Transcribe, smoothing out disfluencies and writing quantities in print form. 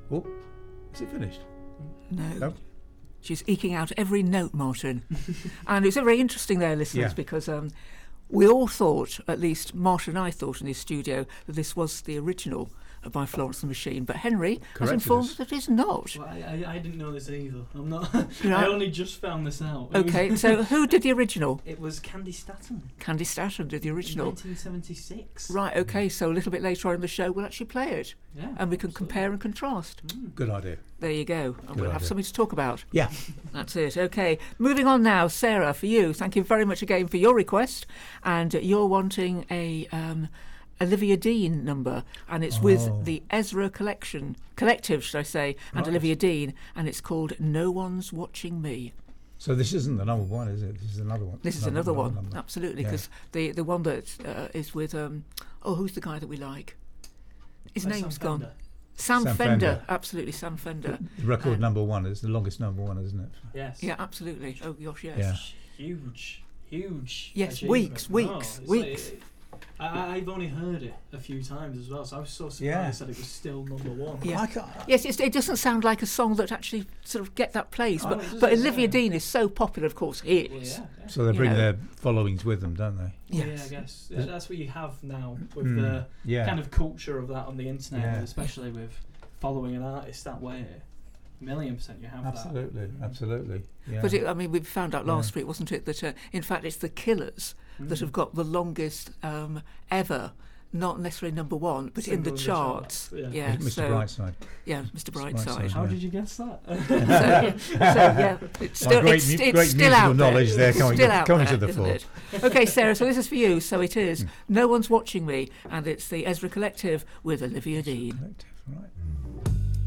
Oh, is it finished? No. She's eking out every note, Martin. And it was very interesting there, listeners, because we all thought, at least Martin and I thought in his studio, that this was the original by Florence and the Machine. But Henry has informed that it is not. Well, I didn't know this either. I'm not. Right. I only just found this out. Okay, so who did the original? It was Candy Staton. Candy Staton did the original. 1976. Right, okay, so a little bit later on in the show we'll actually play it. Yeah, and we can compare and contrast. Good idea. There you go. And we'll have something to talk about. Yeah. That's it. Okay. Moving on now, Sarah, for you. Thank you very much again for your request. And you're wanting a Olivia Dean number, and it's with the Ezra Collective, should I say, and Olivia Dean, and it's called No One's Watching Me. So this isn't the number one, is it? This is another one. This is another one, number. Absolutely, because the one that is with, who's the guy that we like? His name's gone. Sam Fender, absolutely, Sam Fender. The record number one is the longest number one, isn't it? Yes. Yeah, absolutely. Oh gosh, yes. Yeah. Huge. Yes, achievement. weeks. Like, I've only heard it a few times as well, so I was so surprised that it was still number one. Yeah. Yes, it doesn't sound like a song that actually sort of get that place, but Olivia Dean is so popular, of course, he is. So they bring their followings with them, don't they? Yes. Yeah, I guess that's what you have now with the kind of culture of that on the internet, especially with following an artist that way. 1,000,000% you have that. Absolutely. Yeah. But we found out last week, wasn't it, that in fact it's the Killers that have got the longest ever, not necessarily number one, but in the charts. Yeah, Mr. Brightside. Yeah, Mr. Brightside. How did you guess that? It's still, great still out knowledge there coming to the fore. Okay, Sarah, so this is for you. So it is No One's Watching Me, and it's the Ezra Collective with Olivia Dean. Collective, right.